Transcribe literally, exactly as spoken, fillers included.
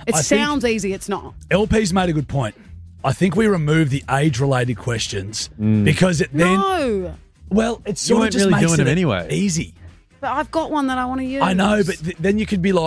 It I sounds easy. It's not. L P's made a good point. I think we remove the age-related questions because it then... No. Well, it's You sort of weren't just really makes doing it them anyway. easy. But I've got one that I want to use. I know, but th- then you could be like,